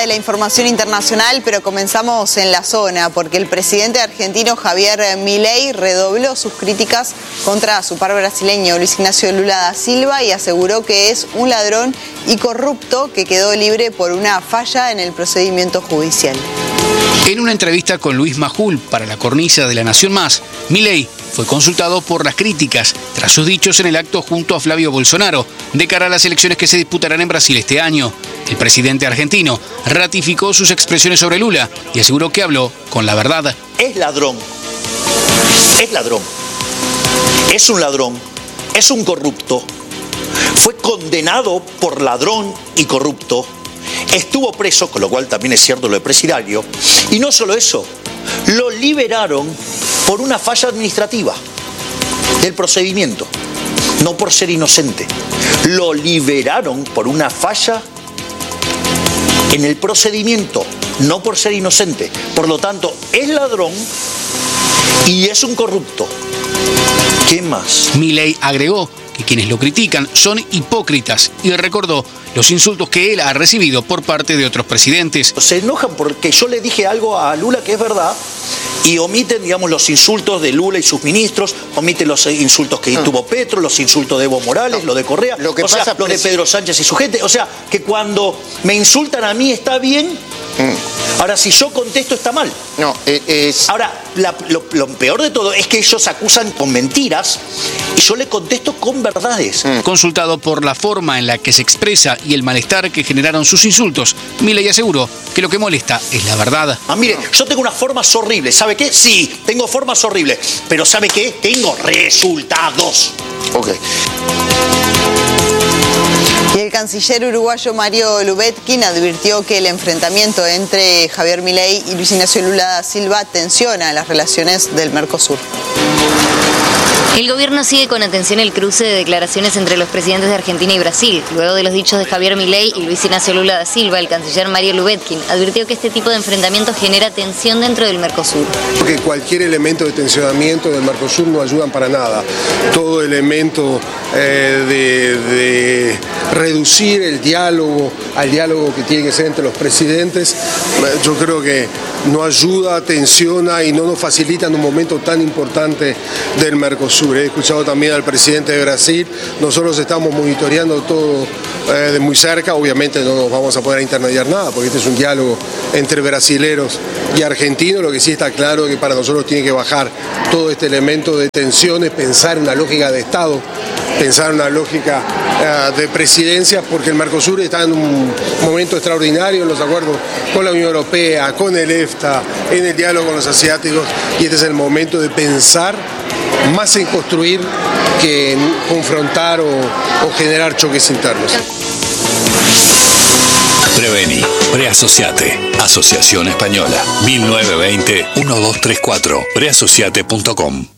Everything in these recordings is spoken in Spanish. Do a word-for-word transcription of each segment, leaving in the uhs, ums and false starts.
de la información internacional, pero comenzamos en la zona, porque el presidente argentino Javier Milei redobló sus críticas contra su par brasileño Luis Ignacio Lula da Silva y aseguró que es un ladrón y corrupto que quedó libre por una falla en el procedimiento judicial. En una entrevista con Luis Majul para la cornisa de La Nación Más, Milei fue consultado por las críticas tras sus dichos en el acto junto a Flavio Bolsonaro de cara a las elecciones que se disputarán en Brasil este año. El presidente argentino ratificó sus expresiones sobre Lula y aseguró que habló con la verdad. Es ladrón, es ladrón, es un ladrón, es un corrupto, fue condenado por ladrón y corrupto. Estuvo preso, con lo cual también es cierto lo de presidiario, y no solo eso, lo liberaron por una falla administrativa del procedimiento, no por ser inocente. Lo liberaron por una falla en el procedimiento, no por ser inocente. Por lo tanto, es ladrón y es un corrupto. ¿Qué más? Milei agregó que quienes lo critican son hipócritas y recordó los insultos que él ha recibido por parte de otros presidentes. Se enojan porque yo le dije algo a Lula que es verdad y omiten, digamos, los insultos de Lula y sus ministros, omiten los insultos que tuvo Petro, los insultos de Evo Morales, no. lo de Correa, lo que o pasa, sea, lo de Pedro Sánchez y su gente. O sea, que cuando me insultan a mí está bien, mm. ahora si yo contesto está mal. No, es... Ahora, la, lo, lo peor de todo es que ellos acusan con mentiras y yo le contesto con verdades. Mm. Consultado por la forma en la que se expresa y el malestar que generaron sus insultos, Milei aseguró que lo que molesta es la verdad. Ah, mire, yo tengo unas formas horribles, ¿sabe qué? Sí, tengo formas horribles, pero ¿sabe qué? Tengo resultados. Ok. Y el canciller uruguayo Mario Lubetkin advirtió que el enfrentamiento entre Javier Milei y Luis Ignacio Lula da Silva tensiona las relaciones del Mercosur. El gobierno sigue con atención el cruce de declaraciones entre los presidentes de Argentina y Brasil. Luego de los dichos de Javier Milei y Luis Ignacio Lula da Silva, el canciller Mario Lubetkin advirtió que este tipo de enfrentamiento genera tensión dentro del Mercosur. Porque cualquier elemento de tensionamiento del Mercosur no ayudan para nada. Todo elemento eh, de, de reducir el diálogo al diálogo que tiene que ser entre los presidentes, yo creo que no ayuda, tensiona y no nos facilita en un momento tan importante del Mercosur. He escuchado también al presidente de Brasil, nosotros estamos monitoreando todo eh, de muy cerca, obviamente no nos vamos a poder intermediar nada, porque este es un diálogo entre brasileros y argentinos, lo que sí está claro es que para nosotros tiene que bajar todo este elemento de tensiones, pensar en una lógica de Estado, pensar en una lógica uh, de presidencias, porque el Mercosur está en un momento extraordinario en los acuerdos con la Unión Europea, con el EFTA, en el diálogo con los asiáticos, y este es el momento de pensar más en construir que en confrontar o, o generar choques internos. Preveni, Preasociate, Asociación Española, mil novecientos veinte, doce treinta y cuatro, preasociate punto com.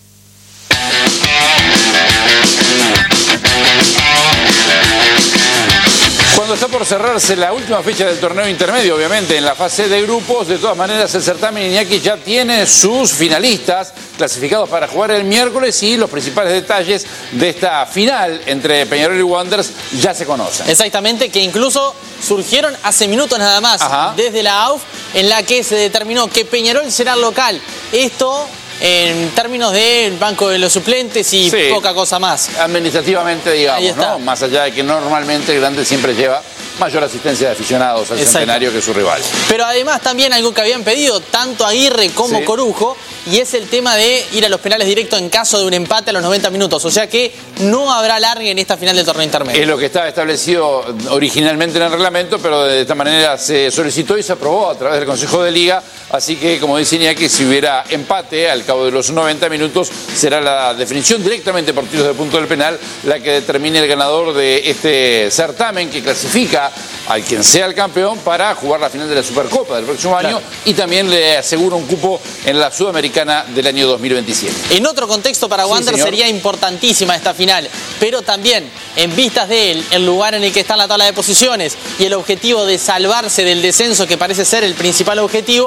Cuando está por cerrarse la última fecha del torneo intermedio, obviamente en la fase de grupos, de todas maneras el certamen Iñaki ya tiene sus finalistas clasificados para jugar el miércoles y los principales detalles de esta final entre Peñarol y Wanderers ya se conocen. Exactamente, que incluso surgieron hace minutos nada más, Ajá. desde la A U F, en la que se determinó que Peñarol será local. Esto en términos del banco de los suplentes y sí, poca cosa más. Administrativamente, digamos, ¿no? Más allá de que normalmente el grande siempre lleva mayor asistencia de aficionados al Exacto. Centenario que su rival. Pero además también algo que habían pedido tanto Aguirre como sí. Corujo, y es el tema de ir a los penales directos en caso de un empate a los noventa minutos. O sea que no habrá alargue en esta final del torneo intermedio. Es lo que estaba establecido originalmente en el reglamento, pero de esta manera se solicitó y se aprobó a través del Consejo de Liga. Así que, como dice Iñaki, si hubiera empate al cabo de los noventa minutos, será la definición directamente por tiros de punto del penal la que determine el ganador de este certamen que clasifica al quien sea el campeón para jugar la final de la Supercopa del próximo año claro. y también le asegura un cupo en la Sudamericana del año dos mil veintisiete. En otro contexto para Wander sí, sería importantísima esta final, pero también en vistas de él, el lugar en el que está en la tabla de posiciones y el objetivo de salvarse del descenso, que parece ser el principal objetivo,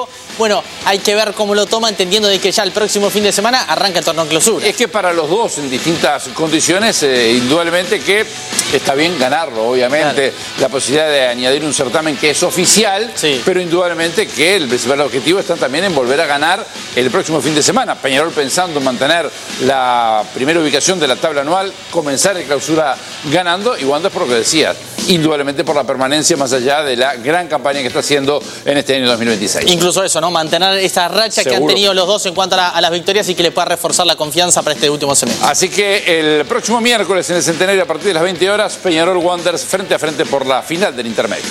Bueno, hay que ver cómo lo toma, entendiendo de que ya el próximo fin de semana arranca el torneo clausura. Es que para los dos, en distintas condiciones, eh, indudablemente que está bien ganarlo, obviamente. Claro. La posibilidad de añadir un certamen que es oficial, sí. pero indudablemente que el principal objetivo está también en volver a ganar el próximo fin de semana. Peñarol pensando en mantener la primera ubicación de la tabla anual, comenzar el clausura ganando, y Wanderers por lo que decías, indudablemente por la permanencia más allá de la gran campaña que está haciendo en este año dos mil veintiséis. Incluso eso, ¿no? Mantener esa racha Seguro. que han tenido los dos en cuanto a, la, a las victorias y que le pueda reforzar la confianza para este último semestre. Así que el próximo miércoles en el Centenario a partir de las veinte horas, Peñarol Wanderers frente a frente por la final del intermedio.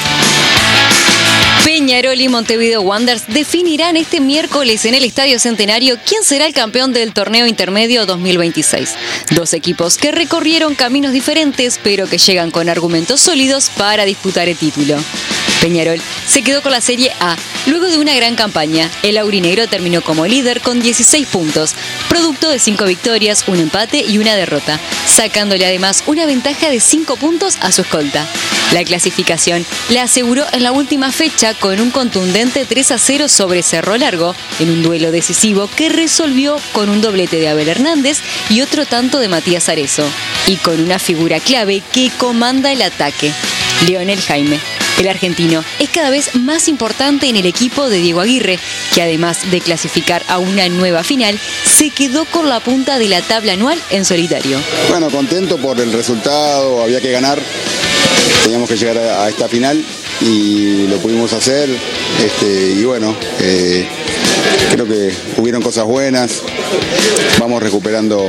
Peñarol y Montevideo Wanderers definirán este miércoles en el Estadio Centenario quién será el campeón del torneo intermedio dos mil veintiséis. Dos equipos que recorrieron caminos diferentes, pero que llegan con argumentos sólidos para disputar el título. Peñarol se quedó con la Serie A luego de una gran campaña. El aurinegro terminó como líder con dieciséis puntos, producto de cinco victorias, un empate y una derrota, sacándole además una ventaja de cinco puntos a su escolta. La clasificación la aseguró en la última fecha con un contundente tres a cero sobre Cerro Largo, en un duelo decisivo que resolvió con un doblete de Abel Hernández y otro tanto de Matías Arezo, y con una figura clave que comanda el ataque, Leonel Jaime. El argentino es cada vez más importante en el equipo de Diego Aguirre, que además de clasificar a una nueva final, se quedó con la punta de la tabla anual en solitario. Bueno, contento por el resultado, había que ganar, teníamos que llegar a esta final y lo pudimos hacer, este, y bueno, eh, creo que hubieron cosas buenas, vamos recuperando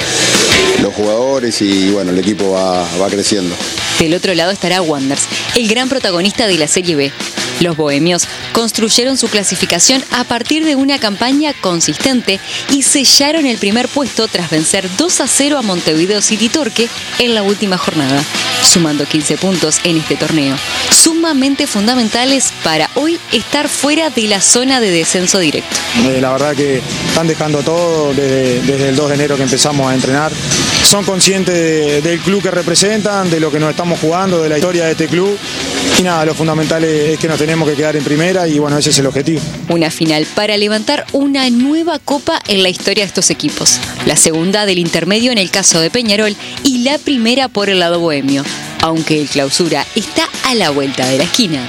los jugadores y bueno, el equipo va, va creciendo. Del otro lado estará Wanderers, el gran protagonista de la Serie B. Los bohemios construyeron su clasificación a partir de una campaña consistente y sellaron el primer puesto tras vencer dos a cero a Montevideo City Torque en la última jornada, sumando quince puntos en este torneo, sumamente fundamentales para hoy estar fuera de la zona de descenso directo. Eh, la verdad que están dejando todo desde, desde el dos de enero que empezamos a entrenar. Son conscientes de, del club que representan, de lo que nos estamos jugando, de la historia de este club. Y nada, lo fundamental es que nos tenemos que quedar en primera y bueno, ese es el objetivo. Una final para levantar una nueva copa en la historia de estos equipos. La segunda del intermedio en el caso de Peñarol y la primera por el lado bohemio, aunque el clausura está a la vuelta de la esquina.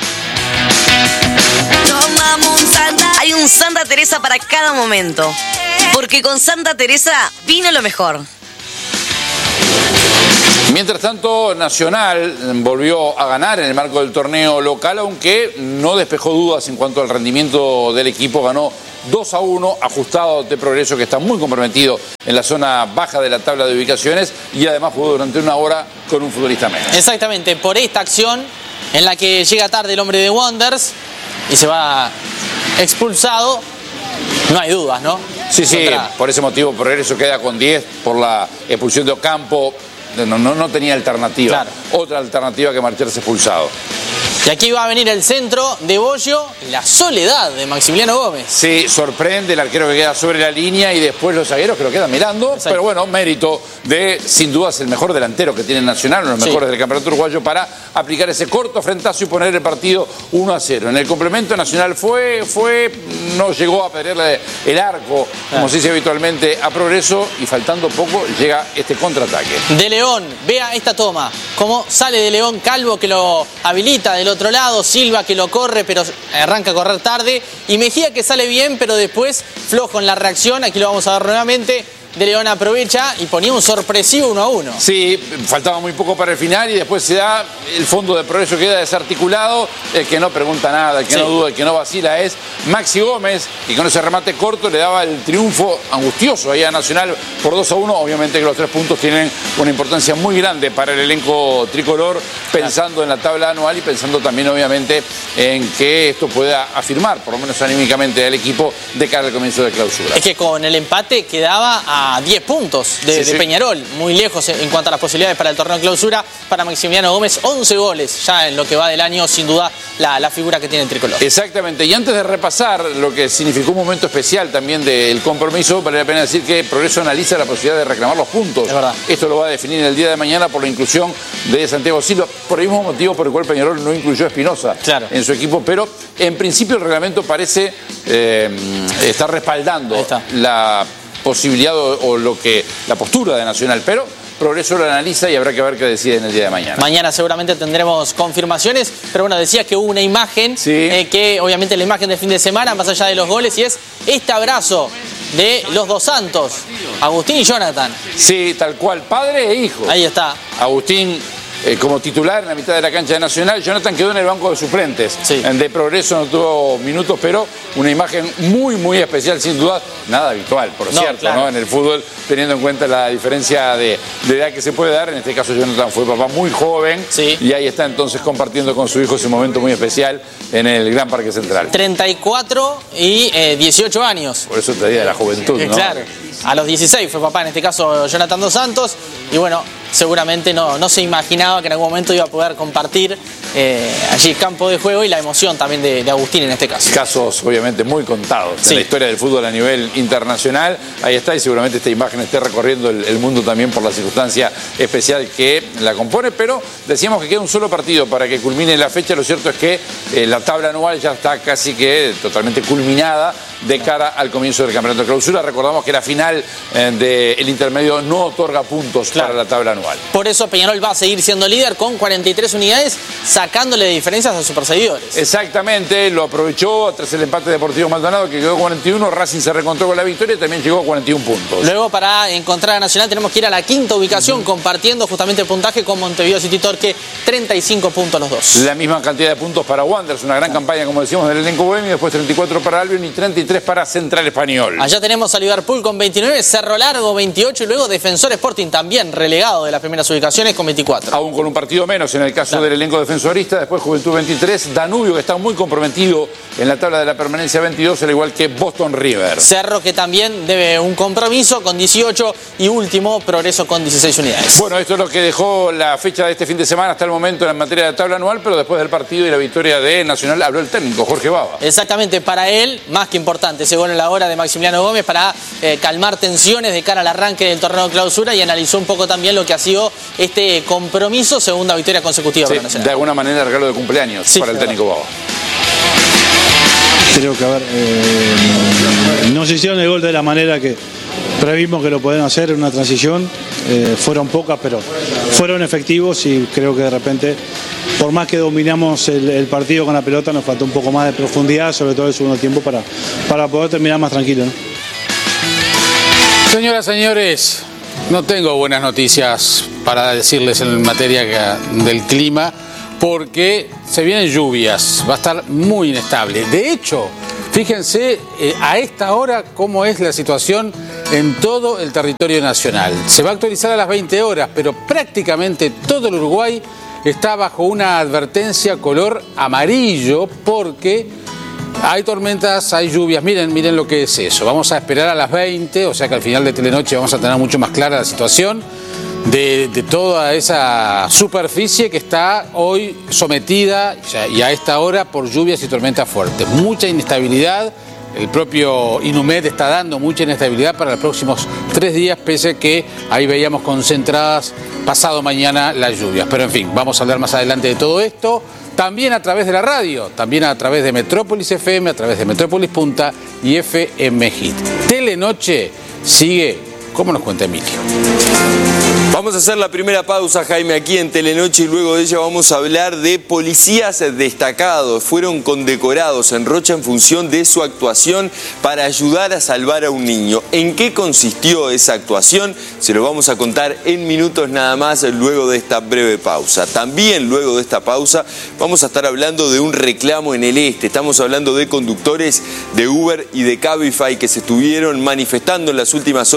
Tomamos un Santa. Hay un Santa Teresa para cada momento, porque con Santa Teresa vino lo mejor. Mientras tanto, Nacional volvió a ganar en el marco del torneo local, aunque no despejó dudas en cuanto al rendimiento del equipo. Ganó dos a uno, ajustado de Progreso, que está muy comprometido en la zona baja de la tabla de ubicaciones, y además jugó durante una hora con un futbolista menos. Exactamente, por esta acción en la que llega tarde el hombre de Wanderers y se va expulsado, no hay dudas, ¿no? Sí, sí, Contra... por ese motivo Progreso queda con diez por la expulsión de Ocampo. No, no, no tenía alternativa, claro. Otra alternativa que marcharse expulsado. Y aquí va a venir el centro de Bollo, la soledad de Maximiliano Gómez. Sí, sorprende el arquero que queda sobre la línea y después los zagueros que lo quedan mirando. Exacto. Pero bueno, mérito de, sin dudas, el mejor delantero que tiene Nacional, uno de los mejores sí. del campeonato uruguayo, para aplicar ese corto frentazo y poner el partido uno a cero. En el complemento, Nacional fue, fue, no llegó a perderle el arco, claro. como se dice habitualmente, a Progreso, y faltando poco llega este contraataque. De León, vea esta toma, cómo sale De León, Calvo que lo habilita del otro lado, Silva que lo corre pero arranca a correr tarde, y Mejía que sale bien pero después flojo en la reacción. Aquí lo vamos a ver nuevamente. De León aprovecha y ponía un sorpresivo uno a uno. Sí, faltaba muy poco para el final y después se da, el fondo de Progreso queda desarticulado. El que no pregunta nada, el que sí. no duda, el que no vacila es Maxi Gómez, y con ese remate corto le daba el triunfo angustioso ahí a Nacional por dos a uno. Obviamente que los tres puntos tienen una importancia muy grande para el elenco tricolor, pensando en la tabla anual y pensando también obviamente en que esto pueda afirmar, por lo menos anímicamente, al equipo de cara al comienzo de clausura. Es que con el empate quedaba a a diez puntos de, Sí, de sí. Peñarol, muy lejos en cuanto a las posibilidades para el torneo de clausura. Para Maximiliano Gómez, once goles ya en lo que va del año, sin duda la, la figura que tiene el tricolor. Exactamente, y antes de repasar lo que significó un momento especial también del compromiso, vale la pena decir que Progreso analiza la posibilidad de reclamar los puntos. Es verdad. Esto lo va a definir el día de mañana por la inclusión de Santiago Silva, por el mismo motivo por el cual Peñarol no incluyó a Espinosa Claro. en su equipo, pero en principio el reglamento parece eh, estar respaldando Ahí está. la posibilidad o, o lo que la postura de Nacional, pero Progreso lo analiza y habrá que ver qué decide en el día de mañana. Mañana seguramente tendremos confirmaciones, pero bueno, decías que hubo una imagen, Sí. eh, que obviamente la imagen del fin de semana, más allá de los goles, y es este abrazo de los dos Santos, Agustín y Jonathan. Sí, tal cual, padre e hijo. Ahí está. Agustín eh, como titular en la mitad de la cancha de Nacional, Jonathan quedó en el banco de suplentes. Sí. De Progreso no tuvo minutos, pero una imagen muy, muy especial, sin duda, nada habitual, por No, cierto, claro. ¿no? En el fútbol, teniendo en cuenta la diferencia de, de edad que se puede dar. En este caso, Jonathan fue papá muy joven, Sí. y ahí está entonces compartiendo con su hijo ese momento muy especial en el Gran Parque Central. treinta y cuatro y eh, dieciocho años. Por eso te digo de la juventud, Eh, ¿no? Claro, a los dieciséis fue papá, en este caso Jonathan dos Santos, y bueno, seguramente no, no se imaginaba que en algún momento iba a poder compartir eh, allí el campo de juego y la emoción también de, de Agustín en este caso. Casos obviamente muy contados Sí. en la historia del fútbol a nivel internacional. Ahí está, y seguramente esta imagen esté recorriendo el, el mundo también por la circunstancia especial que la compone, pero decíamos que queda un solo partido para que culmine la fecha. Lo cierto es que eh, la tabla anual ya está casi que totalmente culminada de cara al comienzo del campeonato de clausura. Recordamos que la final eh, del intermedio no otorga puntos Claro. para la tabla anual. Por eso Peñarol va a seguir siendo líder con cuarenta y tres unidades, sacándole diferencias a sus perseguidores. Exactamente, lo aprovechó tras el empate de Deportivo Maldonado, que quedó cuarenta y uno, Racing se reencontró con la victoria y también llegó a cuarenta y uno puntos. Luego, para encontrar a Nacional, tenemos que ir a la quinta ubicación, uh-huh. compartiendo justamente el puntaje con Montevideo City Torque, treinta y cinco puntos los dos. La misma cantidad de puntos para Wanderers, una gran campaña, como decíamos, del elenco bohemio, después treinta y cuatro para Albion y treinta y tres para Central Español. Allá tenemos a Liverpool con veintinueve, Cerro Largo veintiocho y luego Defensor Sporting también relegado de las primeras ubicaciones con veinticuatro. Aún con un partido menos en el caso claro. del elenco defensorista, después Juventud veintitrés, Danubio que está muy comprometido en la tabla de la permanencia veintidós, al igual que Boston River. Cerro que también debe un compromiso con dieciocho y último Progreso con dieciséis unidades. Bueno, esto es lo que dejó la fecha de este fin de semana hasta el momento en materia de tabla anual, pero después del partido y la victoria de Nacional habló el técnico Jorge Bava. Exactamente, para él, más que importante, ese gol en la hora de Maximiliano Gómez para eh, calmar tensiones de cara al arranque del torneo de clausura, y analizó un poco también lo que ha sido este compromiso, segunda victoria consecutiva sí, para Nacional. De alguna manera regalo de cumpleaños sí, para el técnico Bava. Creo que, a ver, eh, no se hicieron el gol de la manera que previmos que lo podían hacer en una transición. Eh, fueron pocas, pero fueron efectivos, y creo que de repente, por más que dominamos el, el partido con la pelota, nos faltó un poco más de profundidad, sobre todo el segundo tiempo, para, para poder terminar más tranquilo, ¿no? Señoras, señores, no tengo buenas noticias para decirles en materia del clima, porque se vienen lluvias, va a estar muy inestable. De hecho, fíjense eh, a esta hora cómo es la situación en todo el territorio nacional. Se va a actualizar a las veinte horas, pero prácticamente todo el Uruguay está bajo una advertencia color amarillo, porque hay tormentas, hay lluvias. Miren, miren lo que es eso. Vamos a esperar a las veinte, o sea que al final de Telenoche vamos a tener mucho más clara la situación de, de toda esa superficie que está hoy sometida y a esta hora por lluvias y tormentas fuertes. Mucha inestabilidad. El propio Inumet está dando mucha inestabilidad para los próximos tres días, pese a que ahí veíamos concentradas pasado mañana las lluvias. Pero en fin, vamos a hablar más adelante de todo esto. También a través de la radio, también a través de Metrópolis F M, a través de Metrópolis Punta y F M Hit. Telenoche sigue, como nos cuenta Emilio. Vamos a hacer la primera pausa, Jaime, aquí en Telenoche, y luego de ella vamos a hablar de policías destacados. Fueron condecorados en Rocha en función de su actuación para ayudar a salvar a un niño. ¿En qué consistió esa actuación? Se lo vamos a contar en minutos nada más, luego de esta breve pausa. También luego de esta pausa vamos a estar hablando de un reclamo en el este. Estamos hablando de conductores de Uber y de Cabify que se estuvieron manifestando en las últimas horas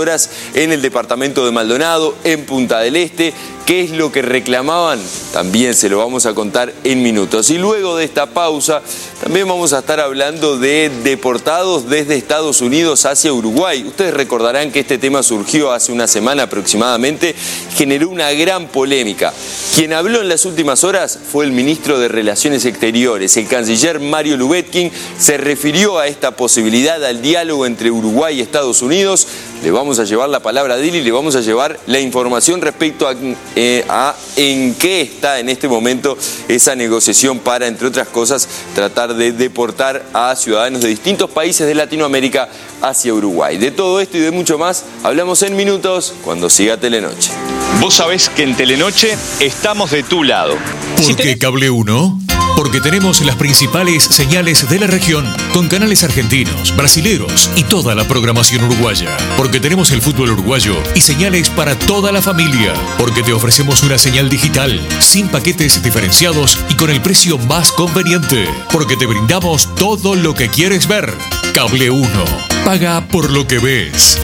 en el departamento de Maldonado, en Punta del Este. ¿Qué es lo que reclamaban? También se lo vamos a contar en minutos. Y luego de esta pausa, también vamos a estar hablando de deportados desde Estados Unidos hacia Uruguay. Ustedes recordarán que este tema surgió hace una semana aproximadamente, generó una gran polémica. Quien habló en las últimas horas fue el ministro de Relaciones Exteriores, el canciller Mario Lubetkin. Se refirió a esta posibilidad, al diálogo entre Uruguay y Estados Unidos. Le vamos a llevar la palabra a Dili, le vamos a llevar la información respecto a, eh, a en qué está en este momento esa negociación para, entre otras cosas, tratar de deportar a ciudadanos de distintos países de Latinoamérica hacia Uruguay. De todo esto y de mucho más hablamos en minutos cuando siga Telenoche. Vos sabés que en Telenoche estamos de tu lado. ¿Por qué Cable uno? Porque tenemos las principales señales de la región con canales argentinos, brasileros y toda la programación uruguaya. Porque tenemos el fútbol uruguayo y señales para toda la familia. Porque te ofrecemos una señal digital, sin paquetes diferenciados y con el precio más conveniente. Porque te brindamos todo lo que quieres ver. Cable uno. Paga por lo que ves.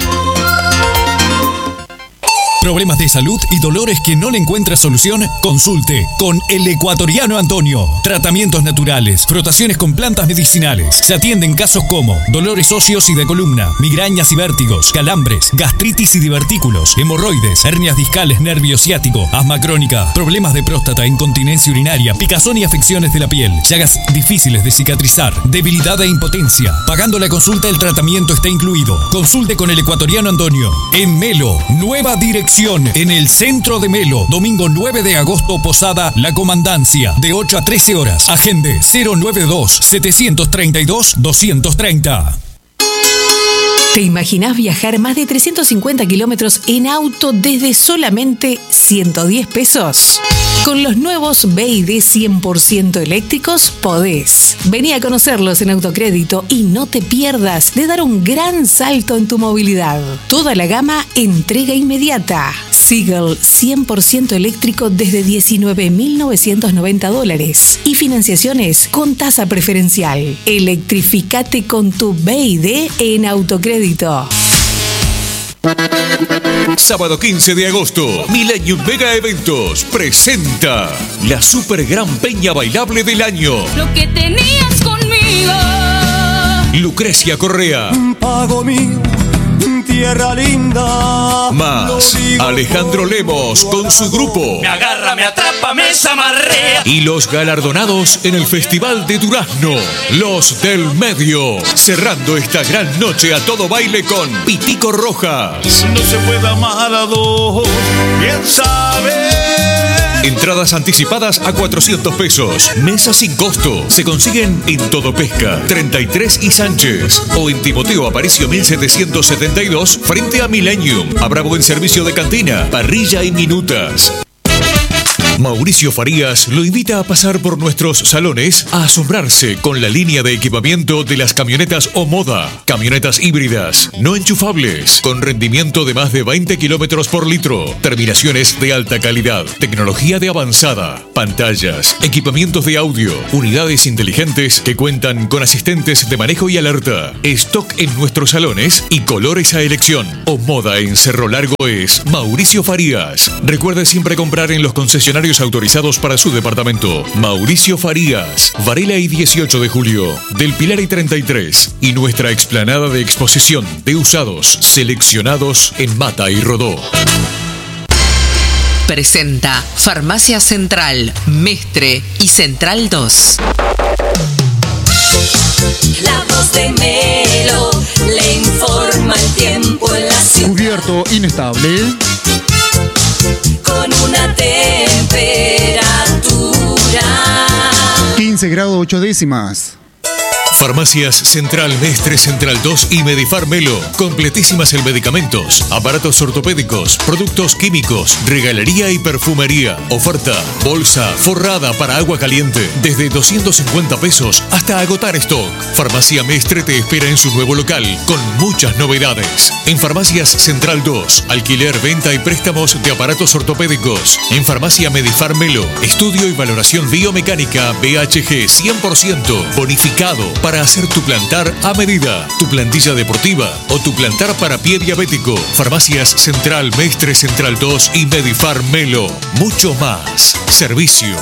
Problemas de salud y dolores que no le encuentra solución, consulte con el ecuatoriano Antonio. Tratamientos naturales, frotaciones con plantas medicinales. Se atienden casos como dolores óseos y de columna, migrañas y vértigos, calambres, gastritis y divertículos, hemorroides, hernias discales, nervio ciático, asma crónica, problemas de próstata, incontinencia urinaria, picazón y afecciones de la piel, llagas difíciles de cicatrizar, debilidad e impotencia. Pagando la consulta, el tratamiento está incluido. Consulte con el ecuatoriano Antonio. En Melo, nueva dirección. En el centro de Melo, domingo nueve de agosto, Posada La Comandancia, de ocho a trece horas. Agende cero nueve dos, siete tres dos, dos tres cero. ¿Te imaginás viajar más de trescientos cincuenta kilómetros en auto desde solamente ciento diez pesos? Con los nuevos B Y D cien por ciento eléctricos podés. Vení a conocerlos en Autocrédito y no te pierdas de dar un gran salto en tu movilidad. Toda la gama entrega inmediata. Seagull cien por ciento eléctrico desde diecinueve mil novecientos noventa dólares y financiaciones con tasa preferencial. Electrificate con tu B Y D en Autocrédito. Sábado quince de agosto, Millennium Mega Eventos presenta la super gran peña bailable del año. Lo que tenías conmigo. Lucrecia Correa. Pago mío, tierra linda. Más Alejandro Lemos con su grupo. Me agarra, me atrapa, me zamarrea. Y los galardonados en el Festival de Durazno, Los del Medio. Cerrando esta gran noche a todo baile con Pitico Rojas. No se puede amar a dos, bien sabes. Entradas anticipadas a cuatrocientos pesos. Mesas sin costo. Se consiguen en Todo Pesca, treinta y tres y Sánchez. O en Timoteo Aparicio mil setecientos setenta y dos, frente a Millennium. Habrá buen servicio de cantina, parrilla y minutas. Mauricio Farías lo invita a pasar por nuestros salones a asombrarse con la línea de equipamiento de las camionetas Omoda. Camionetas híbridas, no enchufables, con rendimiento de más de veinte kilómetros por litro, terminaciones de alta calidad, tecnología de avanzada, pantallas, equipamientos de audio, unidades inteligentes que cuentan con asistentes de manejo y alerta. Stock en nuestros salones y colores a elección. Omoda en Cerro Largo es Mauricio Farías. Recuerde siempre comprar en los concesionarios autorizados para su departamento. Mauricio Farías, Varela y dieciocho de julio, Del Pilar y treinta y tres, y nuestra explanada de exposición de usados seleccionados en Mata y Rodó. Presenta Farmacia Central, Mestre y Central dos. La voz de Melo le informa el tiempo en la ciudad. Cubierto inestable. Con una temperatura quince grados ocho décimas. Farmacias Central, Mestre, Central dos y Medifar Melo. Completísimas en medicamentos, aparatos ortopédicos, productos químicos, regalería y perfumería. Oferta, bolsa forrada para agua caliente, desde doscientos cincuenta pesos hasta agotar stock. Farmacia Mestre te espera en su nuevo local, con muchas novedades. En Farmacias Central dos, alquiler, venta y préstamos de aparatos ortopédicos. En Farmacia Medifar Melo, estudio y valoración biomecánica B H G cien por ciento, bonificado para para hacer tu plantar a medida, tu plantilla deportiva o tu plantar para pie diabético. Farmacias Central, Mestre Central dos y Medifar Melo. Mucho más. Servicio.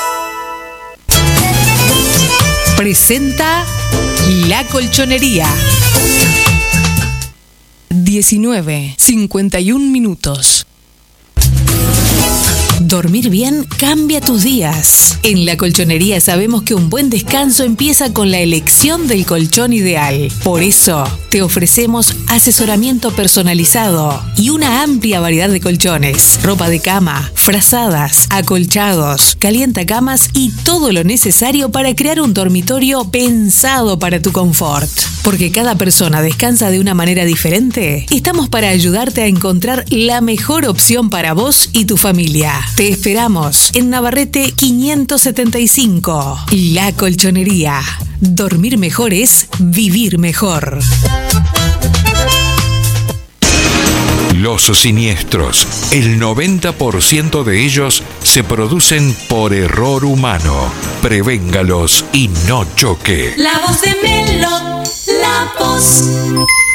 Presenta La Colchonería. diecinueve cincuenta y un minutos. Dormir bien cambia tus días. En La Colchonería sabemos que un buen descanso empieza con la elección del colchón ideal. Por eso, te ofrecemos asesoramiento personalizado y una amplia variedad de colchones, ropa de cama, frazadas, acolchados, calientacamas y todo lo necesario para crear un dormitorio pensado para tu confort. Porque cada persona descansa de una manera diferente, estamos para ayudarte a encontrar la mejor opción para vos y tu familia. Te esperamos en Navarrete quinientos setenta y cinco. La Colchonería. Dormir mejor es vivir mejor. Los siniestros, el noventa por ciento de ellos se producen por error humano. Prevéngalos y no choque. La voz de Melo, la voz.